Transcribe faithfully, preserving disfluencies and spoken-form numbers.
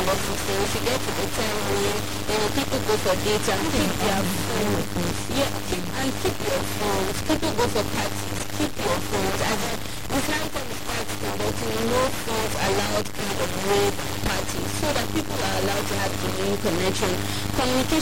number sixteen, we should get to the time when you know, people go for dates and keep their phones. Yeah, keep, and keep your phones. People go for parties, keep your phones. As in, Islam is quite conducting no phones allowed kind of rape parties so that people are allowed to have genuine connection. Communication